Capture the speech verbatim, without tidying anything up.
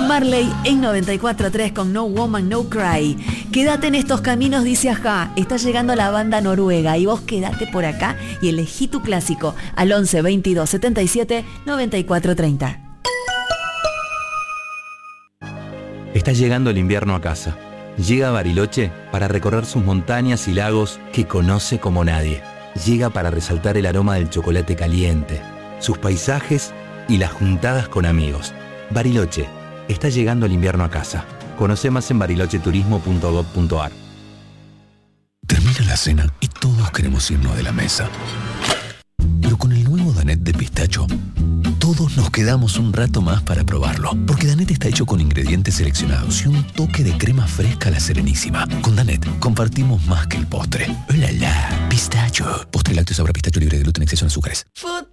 Marley en noventa y cuatro punto tres con No Woman, No Cry. Quédate en estos caminos, dice Ajá. Está llegando la banda noruega y vos quédate por acá y elegí tu clásico al once veintidós setenta y siete noventa y cuatro treinta. Está llegando el invierno a casa. Llega a Bariloche para recorrer sus montañas y lagos que conoce como nadie. Llega para resaltar el aroma del chocolate caliente, sus paisajes y las juntadas con amigos. Bariloche, está llegando el invierno a casa. Conoce más en bariloche turismo punto gob punto ar. Termina la cena y todos queremos irnos de la mesa. Pero con el nuevo Danette de pistacho, todos nos quedamos un rato más para probarlo. Porque Danette está hecho con ingredientes seleccionados y un toque de crema fresca a la Serenísima. Con Danette compartimos más que el postre. ¡Oh, la, la! Pistacho. Postre lácteo sabor a pistacho libre de gluten, exceso en azúcares.